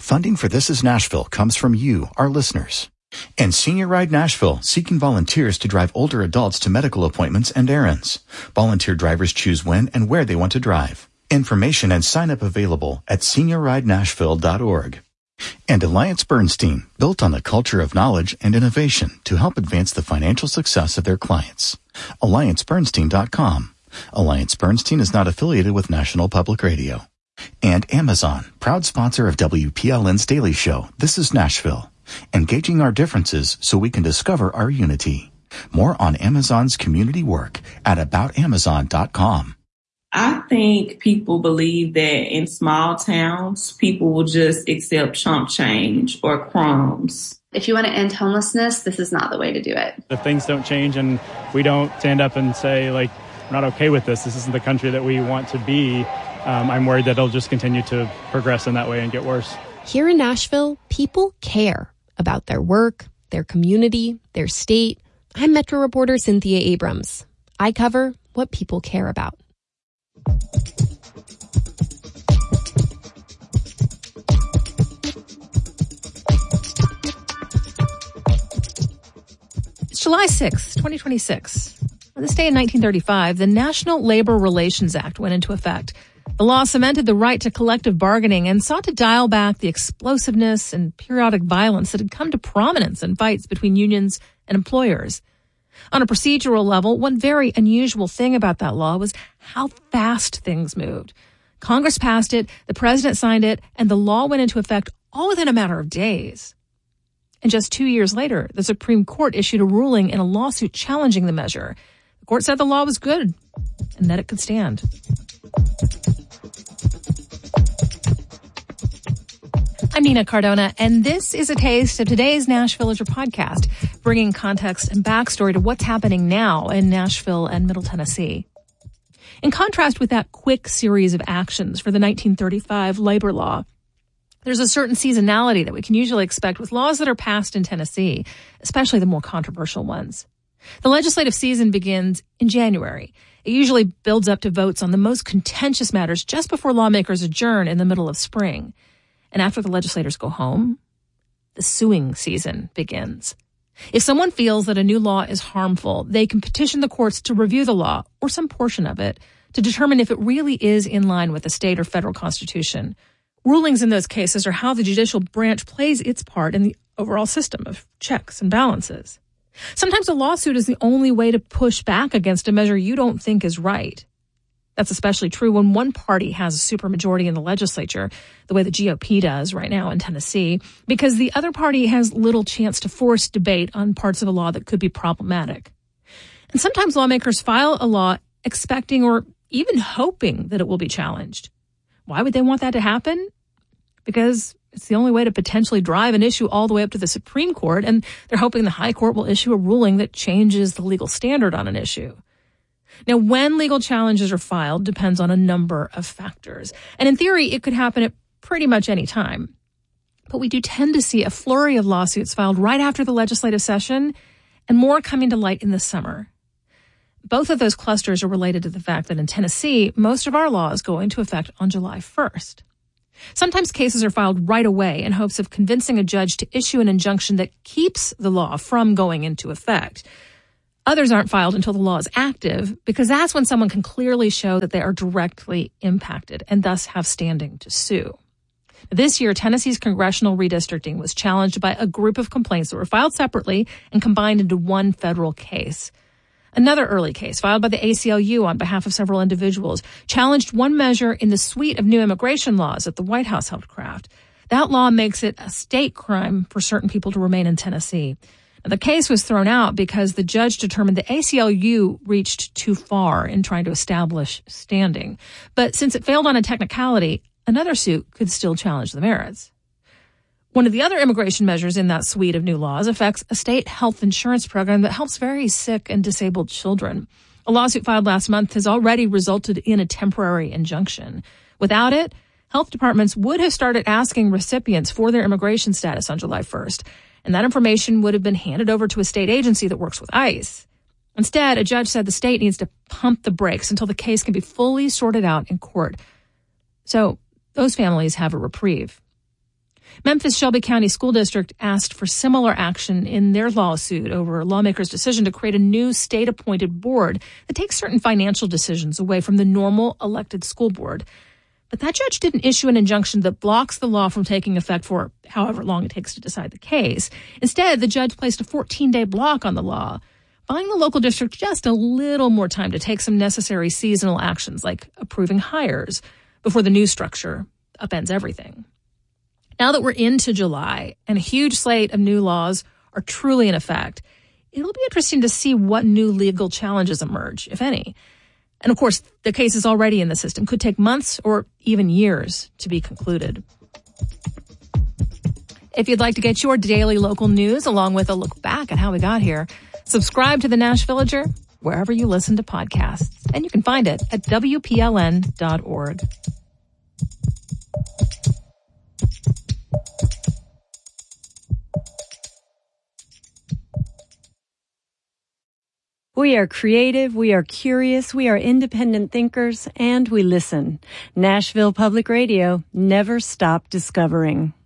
Funding for This Is Nashville comes from you, our listeners. And Senior Ride Nashville, seeking volunteers to drive older adults to medical appointments and errands. Volunteer drivers choose when and where they want to drive. Information and sign-up available at seniorridenashville.org. And Alliance Bernstein, built on the culture of knowledge and innovation to help advance the financial success of their clients. AllianceBernstein.com. Alliance Bernstein is not affiliated with National Public Radio. And Amazon, proud sponsor of WPLN's Daily Show, This Is Nashville. Engaging our differences so we can discover our unity. More on Amazon's community work at aboutamazon.com. I think people believe that in small towns, people will just accept chump change or crumbs. If you want to end homelessness, this is not the way to do it. If things don't change and we don't stand up and say, like, we're not okay with this isn't the country that we want to be, I'm worried that it'll just continue to progress in that way and get worse. Here in Nashville, people care about their work, their community, their state. I'm Metro reporter Cynthia Abrams. I cover what people care about. It's July 6, 2026. On this day in 1935, the National Labor Relations Act went into effect. The law cemented the right to collective bargaining and sought to dial back the explosiveness and periodic violence that had come to prominence in fights between unions and employers. On a procedural level, one very unusual thing about that law was how fast things moved. Congress passed it, the president signed it, and the law went into effect all within a matter of days. And just 2 years later, the Supreme Court issued a ruling in a lawsuit challenging the measure. The court said the law was good and that it could stand. I'm Nina Cardona, and this is a taste of today's Nashvillager podcast, bringing context and backstory to what's happening now in Nashville and Middle Tennessee. In contrast with that quick series of actions for the 1935 labor law, there's a certain seasonality that we can usually expect with laws that are passed in Tennessee, especially the more controversial ones. The legislative season begins in January. It usually builds up to votes on the most contentious matters just before lawmakers adjourn in the middle of spring. And after the legislators go home, the suing season begins. If someone feels that a new law is harmful, they can petition the courts to review the law, or some portion of it, to determine if it really is in line with the state or federal constitution. Rulings in those cases are how the judicial branch plays its part in the overall system of checks and balances. Sometimes a lawsuit is the only way to push back against a measure you don't think is right. That's especially true when one party has a supermajority in the legislature, the way the GOP does right now in Tennessee, because the other party has little chance to force debate on parts of a law that could be problematic. And sometimes lawmakers file a law expecting or even hoping that it will be challenged. Why would they want that to happen? Because it's the only way to potentially drive an issue all the way up to the Supreme Court, and they're hoping the high court will issue a ruling that changes the legal standard on an issue. Now, when legal challenges are filed depends on a number of factors. And in theory, it could happen at pretty much any time. But we do tend to see a flurry of lawsuits filed right after the legislative session and more coming to light in the summer. Both of those clusters are related to the fact that in Tennessee, most of our laws go into effect on July 1st. Sometimes cases are filed right away in hopes of convincing a judge to issue an injunction that keeps the law from going into effect. Others aren't filed until the law is active, because that's when someone can clearly show that they are directly impacted and thus have standing to sue. This year, Tennessee's congressional redistricting was challenged by a group of complaints that were filed separately and combined into one federal case. Another early case, filed by the ACLU on behalf of several individuals, challenged one measure in the suite of new immigration laws that the White House helped craft. That law makes it a state crime for certain people to remain in Tennessee. Now, the case was thrown out because the judge determined the ACLU reached too far in trying to establish standing. But since it failed on a technicality, another suit could still challenge the merits. One of the other immigration measures in that suite of new laws affects a state health insurance program that helps very sick and disabled children. A lawsuit filed last month has already resulted in a temporary injunction. Without it, health departments would have started asking recipients for their immigration status on July 1st, and that information would have been handed over to a state agency that works with ICE. Instead, a judge said the state needs to pump the brakes until the case can be fully sorted out in court. So those families have a reprieve. Memphis Shelby County School District asked for similar action in their lawsuit over lawmakers' decision to create a new state-appointed board that takes certain financial decisions away from the normal elected school board. But that judge didn't issue an injunction that blocks the law from taking effect for however long it takes to decide the case. Instead, the judge placed a 14-day block on the law, buying the local district just a little more time to take some necessary seasonal actions like approving hires before the new structure upends everything. Now that we're into July and a huge slate of new laws are truly in effect, it'll be interesting to see what new legal challenges emerge, if any. And of course, the cases already in the system could take months or even years to be concluded. If you'd like to get your daily local news along with a look back at how we got here, subscribe to the Nashvillager wherever you listen to podcasts. And you can find it at WPLN.org. We are creative, we are curious, we are independent thinkers, and we listen. Nashville Public Radio, never stop discovering.